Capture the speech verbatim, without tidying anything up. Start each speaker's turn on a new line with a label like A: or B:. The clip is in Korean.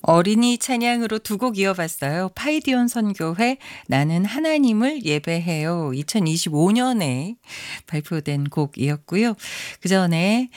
A: 어린이 찬양으로 두 곡 이어봤어요. 파이디온 선교회 나는 하나님을 예배해요. 이천이십오 년에 발표된 곡이었고요. 그전에